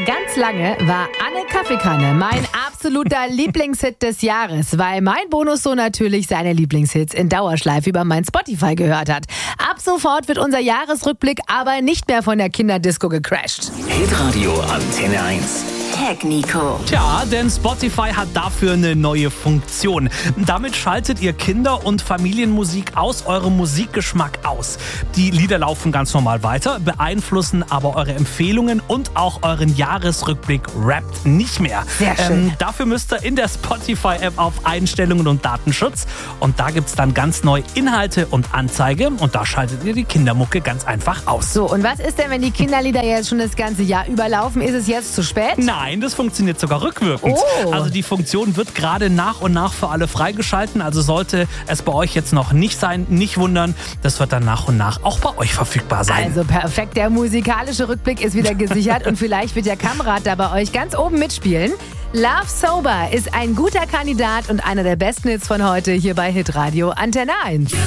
Ganz lange war Anne Kaffeekanne mein absoluter Lieblingshit des Jahres, weil mein Bonussohn natürlich seine Lieblingshits in Dauerschleife über mein Spotify gehört hat. Ab sofort wird unser Jahresrückblick aber nicht mehr von der Kinderdisco gecrashed. Hitradio Antenne 1. Heck, Nico. Tja, denn Spotify hat dafür eine neue Funktion. Damit schaltet ihr Kinder- und Familienmusik aus eurem Musikgeschmack aus. Die Lieder laufen ganz normal weiter, beeinflussen aber eure Empfehlungen und auch euren Jahresrückblick rappt nicht mehr. Sehr schön. Dafür müsst ihr in der Spotify-App auf Einstellungen und Datenschutz und da gibt's dann ganz neu Inhalte und Anzeige und da schaltet ihr die Kindermucke ganz einfach aus. So, und was ist denn, wenn die Kinderlieder jetzt schon das ganze Jahr überlaufen? Ist es jetzt zu spät? Nein, das funktioniert sogar rückwirkend. Oh. Also die Funktion wird gerade nach und nach für alle freigeschalten. Also sollte es bei euch jetzt noch nicht sein, nicht wundern. Das wird dann nach und nach auch bei euch verfügbar sein. Also perfekt, der musikalische Rückblick ist wieder gesichert und vielleicht wird der Kamerad da bei euch ganz oben mitspielen. Love Sober ist ein guter Kandidat und einer der besten Hits von heute hier bei Hitradio Antenne 1.